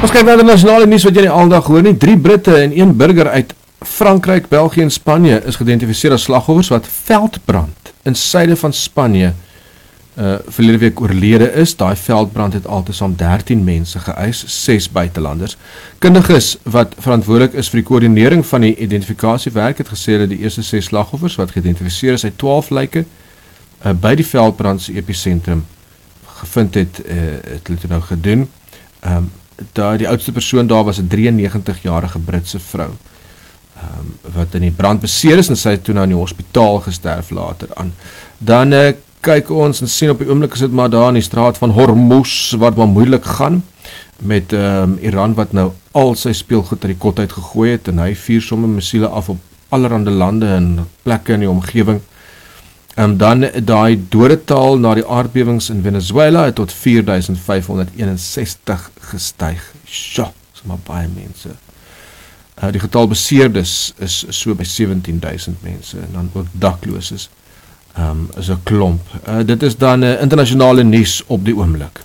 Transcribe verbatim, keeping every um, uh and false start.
Ons kyk na die nasionale nuus wat jy nie aldag hoor nie. Drie Britte en een burger uit Frankryk, België en Spanje is geïdentifiseer as slagoffers wat veldbrand in suide van Spanje uh, verlede week oorlede is. Daai veldbrand het altesaam dertien mense geëis, ses buitelanders. Kundiges wat verantwoordelik is vir die koördinering van die identifikasiewerk het gesê dat die eerste ses slagoffers wat geïdentifiseer is uit twaalf lyke uh, by die veldbrand se episentrum gevind het, uh, het hulle nou gedoen. Um, daar, die oudste persoon daar was 'n drieënnegentigjarige Britse vrou, um, wat in die brand beseer is en sy het toe nou in die hospitaal gesterf later aan. Dan uh, kyk ons en sien op die oomblik is dit maar daar in die straat van Hormuz, wat maar moeilik gaan, met um, Iran wat nou al sy speelgoed uit die kot uit gegooi het, en hy vier somme missiele af op allerhande lande en plekke in die omgewing. Um, dan daai dodetal na die aardbewings in Venezuela het tot vier duisend vyf honderd eenensestig gestyg. Sjoe, dis maar baie mense. Uh, die getal beseerdes is so by sewentien duisend mense, en dan ook daklooses um, is 'n klomp. Uh, dit is dan uh, internasionale nuus op die oomblik.